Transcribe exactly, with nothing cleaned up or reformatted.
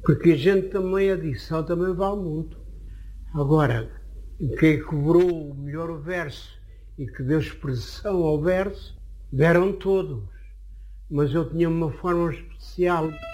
Porque a gente também, a dicção também vale muito. Agora, quem cobrou o melhor verso e que deu expressão ao verso, deram todos. Mas eu tinha uma forma especial.